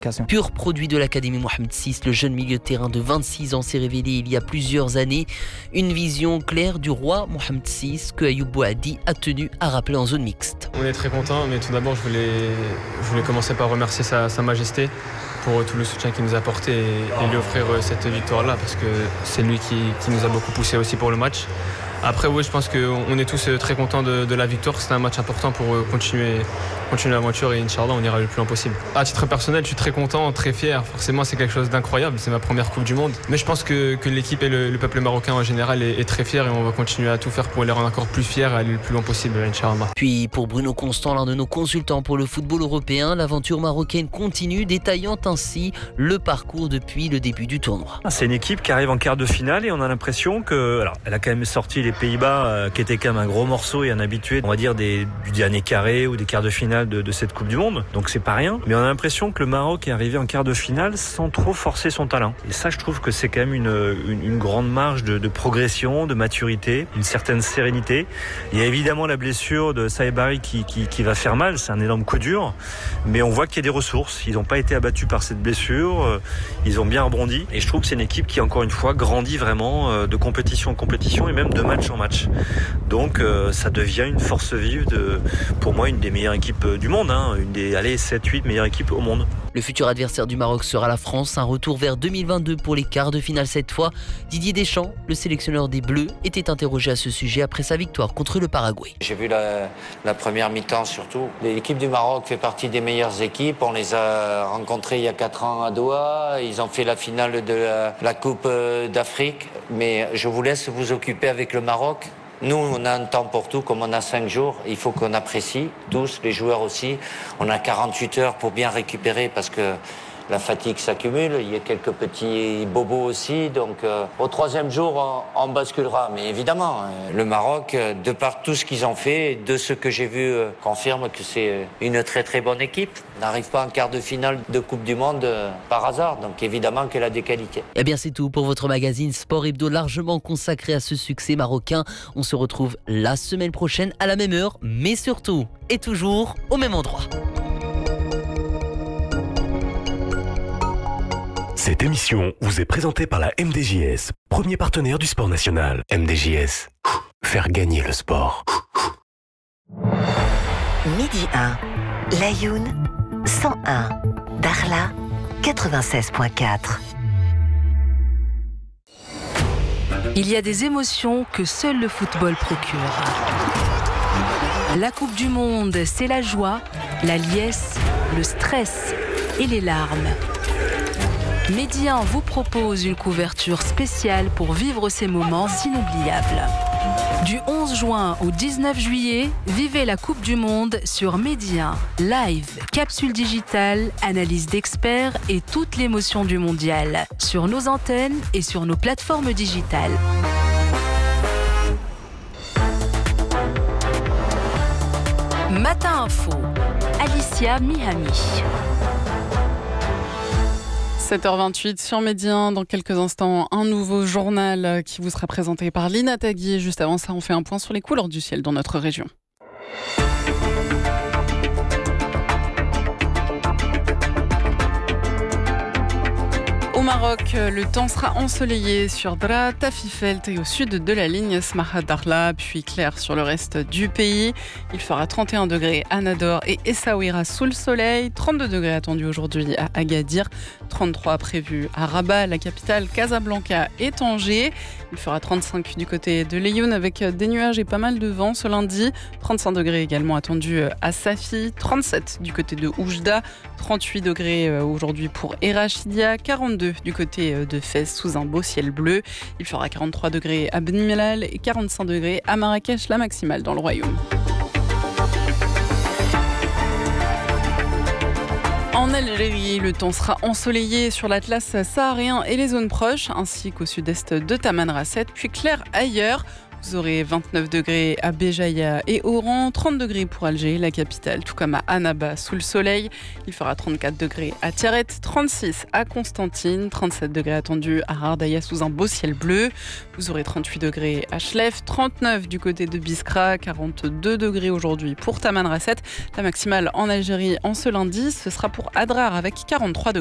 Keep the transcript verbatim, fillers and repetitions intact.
Pur produit de l'Académie Mohamed six, le jeune milieu de terrain de vingt-six ans s'est révélé il y a plusieurs années. Une vision claire du roi Mohamed six que Ayoub Bouhaddi a tenu à rappeler en zone mixte. On est très content, mais tout d'abord je voulais, je voulais commencer par remercier sa, sa Majesté pour tout le soutien qu'il nous a apporté et, et lui offrir cette victoire-là parce que c'est lui qui, qui nous a beaucoup poussé aussi pour le match. Après, oui, je pense qu'on est tous très contents de, de la victoire. C'était un match important pour continuer, continuer l'aventure et Inch'Allah, on ira le plus loin possible. À titre personnel, je suis très content, très fier. Forcément, c'est quelque chose d'incroyable. C'est ma première Coupe du Monde. Mais je pense que, que l'équipe et le, le peuple marocain en général est, est très fier et on va continuer à tout faire pour les rendre encore plus fiers et aller le plus loin possible, Inch'Allah. Puis, pour Bruno Constant, l'un de nos consultants pour le football européen, l'aventure marocaine continue, détaillant ainsi le parcours depuis le début du tournoi. C'est une équipe qui arrive en quart de finale et on a l'impression que, alors, elle a quand même sorti les Pays-Bas, euh, qui était quand même un gros morceau et un habitué, on va dire, des, du dernier carré ou des quarts de finale de, de cette Coupe du Monde. Donc c'est pas rien. Mais on a l'impression que le Maroc est arrivé en quart de finale sans trop forcer son talent. Et ça, je trouve que c'est quand même une, une, une grande marge de, de progression, de maturité, une certaine sérénité. Il y a évidemment la blessure de Saïbari qui, qui, qui va faire mal. C'est un énorme coup dur. Mais on voit qu'il y a des ressources. Ils n'ont pas été abattus par cette blessure. Ils ont bien rebondi. Et je trouve que c'est une équipe qui, encore une fois, grandit vraiment de compétition en compétition et même de match en match. Donc euh, ça devient une force vive de, pour moi, une des meilleures équipes du monde, hein, une des allez, sept huit meilleures équipes au monde. Le futur adversaire du Maroc sera la France, un retour vers deux mille vingt-deux pour les quarts de finale cette fois. Didier Deschamps, le sélectionneur des Bleus, était interrogé à ce sujet après sa victoire contre le Paraguay. J'ai vu la, la première mi-temps surtout. L'équipe du Maroc fait partie des meilleures équipes. On les a rencontrés il y a quatre ans à Doha. Ils ont fait la finale de la, la Coupe d'Afrique. Mais je vous laisse vous occuper avec le Maroc. Nous, on a un temps pour tout, comme on a cinq jours. Il faut qu'on apprécie, tous, les joueurs aussi. On a quarante-huit heures pour bien récupérer parce que la fatigue s'accumule. Il y a quelques petits bobos aussi. Donc, euh, au troisième jour, on, on basculera. Mais évidemment, euh, le Maroc, euh, de par tout ce qu'ils ont fait, de ce que j'ai vu, euh, confirme que c'est une très très bonne équipe. On n'arrive pas en quart de finale de Coupe du Monde euh, par hasard. Donc, évidemment qu'elle a des qualités. Eh bien, c'est tout pour votre magazine Sport Hebdo, largement consacré à ce succès marocain. On se retrouve la semaine prochaine à la même heure, mais surtout et toujours au même endroit. Cette émission vous est présentée par la M D J S, premier partenaire du sport national. M D J S, faire gagner le sport. Midi un, Laayoune, cent un, Dakhla, quatre-vingt-seize virgule quatre. Il y a des émotions que seul le football procure. La Coupe du Monde, c'est la joie, la liesse, le stress et les larmes. Midi un vous propose une couverture spéciale pour vivre ces moments inoubliables. Du onze juin au dix-neuf juillet, vivez la Coupe du Monde sur Midi un. Live, capsule digitale, analyse d'experts et toute l'émotion du mondial. Sur nos antennes et sur nos plateformes digitales. Matin Info, Alicia Mihami. sept heures vingt-huit sur Midi un. Dans quelques instants, un nouveau journal qui vous sera présenté par Lina Tagui. Juste avant ça, on fait un point sur les couleurs du ciel dans notre région. Au Maroc, le temps sera ensoleillé sur Dra, Tafifelt et au sud de la ligne Smaha Dakhla, puis clair sur le reste du pays. Il fera trente et un degrés à Nador et Essaouira sous le soleil, trente-deux degrés attendus aujourd'hui à Agadir, trente-trois prévus à Rabat, la capitale, Casablanca et Tanger. Il fera trente-cinq du côté de Laayoune avec des nuages et pas mal de vent ce lundi, trente-cinq degrés également attendus à Safi, trente-sept du côté de Oujda, trente-huit degrés aujourd'hui pour Erachidia, quarante-deux du côté de Fès sous un beau ciel bleu. Il fera quarante-trois degrés à Ben Mellal et quarante-cinq degrés à Marrakech, la maximale dans le royaume. En Algérie, le temps sera ensoleillé sur l'Atlas saharien et les zones proches, ainsi qu'au sud-est de Tamanrasset, puis clair ailleurs. Vous aurez vingt-neuf degrés à Béjaïa et Oran, trente degrés pour Alger, la capitale, tout comme à Annaba sous le soleil. Il fera trente-quatre degrés à Tiaret, trente-six à Constantine, trente-sept degrés attendus à Ardaya sous un beau ciel bleu. Vous aurez trente-huit degrés à Chlef, trente-neuf du côté de Biskra, quarante-deux degrés aujourd'hui pour Tamanrasset. La maximale en Algérie en ce lundi, ce sera pour Adrar avec quarante-trois degrés.